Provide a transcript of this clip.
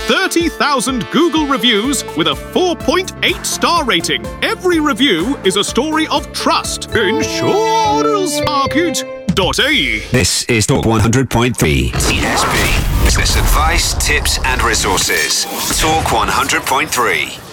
30,000 Google reviews with a 4.8 star rating. Every review is a story of trust. Insurancemarket.ie. This is Talk 100.3 TSP. Business advice, tips and resources. Talk 100.3.